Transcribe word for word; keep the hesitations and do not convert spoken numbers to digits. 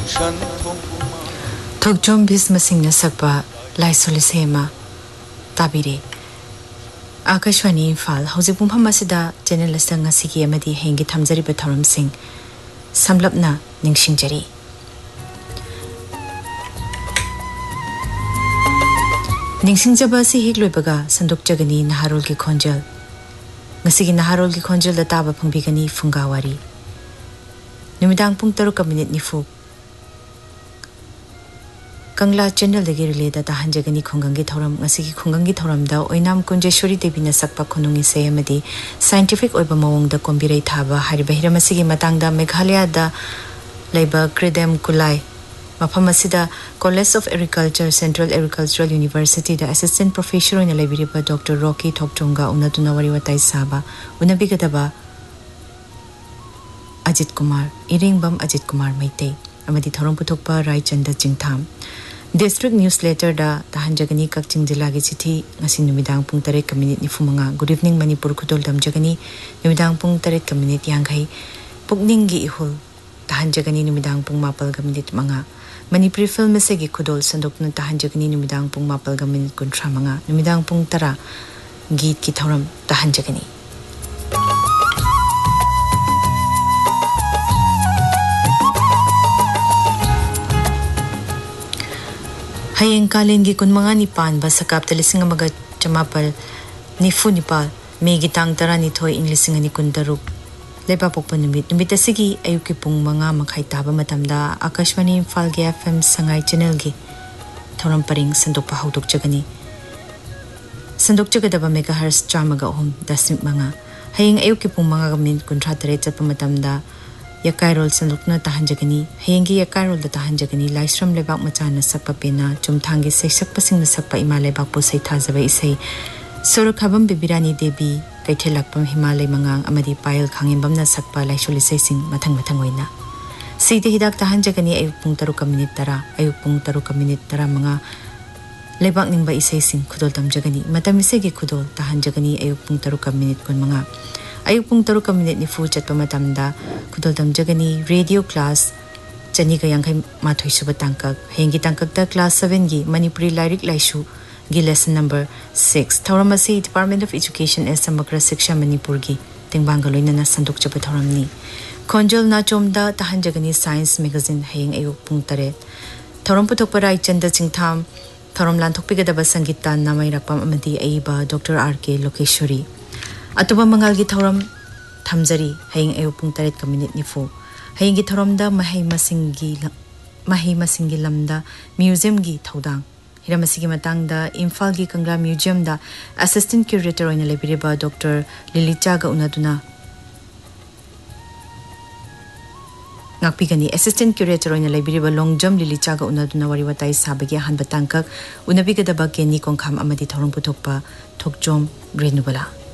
थोकजोम भीष्म सिंह ने सकपा लाइसोल सेमा ताबिरे आकाशवाणी इम्फाल हौजिक पुंफम असिदा चैनल असंग असिगी अमदी हेंगी थमजरिबा थौरम सिंह समलपना निंगसिंगजरी निंगसिंगजबा असि हेक लोइबगा संदोकजगनी नहारोल की खोंजल ngasiगी naharol ki khonjel da taba phungbigani fungawari numidag pung taruk minute nifu kangla channel dagi relay da tahanjagani khongangi thoram ngasigi khongangi thoram da oinam kunjeshwari devi na sakpa khunungi se amadi scientific oiba mawong da kombirai thaba hariba hiramasigi matang da meghalaya da leiba kredem kulai mafam asida College of Agriculture Central Agricultural University da assistant professor in Liberiba Doctor Rocky Thokchonga unatuna wari watai saba unabigadaba Ajit Kumar Iringbam Ajit Kumar Maitei amadi thorom puthokpa Rai Chanda Jingtham District Newsletter da tahanjagani Kakching Jilla gi chithi ngasi numidang pung tare minute ni fumanga Good evening Manipur khudol damjagani numidang pung tare minute yangai pukning gi ihul tahanjagani numidang pung mapal ga minute manga Manipuri film mesegi khudol sandokna tahanjagani numidang pung mapal ga minute kuntra manga numidang pung tara git ki thoram tahanjagani Hayeng kalen gi kun manga ni pan ba sakap talising amaga chamapal nifu nipal me gitang tara ni thoi inglising ani kun daruk Leba pokpa numit numit asigi ayuki pung mga makai taba matamda Akashwani Imphal gi F M sangai channel gi thoram paring sandok pa haudok jagani sandok jagadaba megahertz chamaga hum dasmik manga hayeng ayuki pung mga gamin kuntra tare chapa matamda yakairol sandokna tahanjagani hayengi yakairol da tahanjagani laisram lebak machana sakpa pena chumthangi seisak pasing na sakpa ima lebak po sei thajaba isei sorokhabam bibirani devi kaithelakpam himalay mangang amadi payal khangimbam na sakpa laisuli sing mathang mathang oina sidi hidak tahanjagani ayuk pung taruk minute tara ayuk pung taruk minute tara mga lebak ningba isay sing khudol tamjagani matamisegi khudol tahanjagani ayuk pung taruk minute kun mga ayuk pung taruk minute ni fu chatpa matamda khudol tamjagani radio class chani ga yangai mathoi suba tangkak hengi tangkak da class seven gi Manipuri lyric laishu gi lesson number six Thauramasi Department of Education as Samagra Siksha Manipur gi tingbangaloina na sandok chapa thoramni Khonjol na chomda tahanjagani Science magazine hayeng ayuk pung tare thoram puthokpa Rai Chanda Jingtham thoram lan thokpigadaba sangita namai rakpam amadi aiba Doctor R K Lokeshwari atuba mangal gi thoram thamjari hayeng ayuk pung tare ka minute nifu hayeng gi thoramda mahai masingi mahai masingi lamda museum gi thodang Hiramasigi matangda Imphal gi Kangla Museum da Assistant Curator oina lebiriba Doctor Lilicha ga unaduna ngakpigani Assistant Curator oina lebiriba Longjam Lilicha ga unaduna wari watai sabagi han batangkak unabiga da ba Kenny Kongkham amadi thorong puthokpa Thokjom Renubala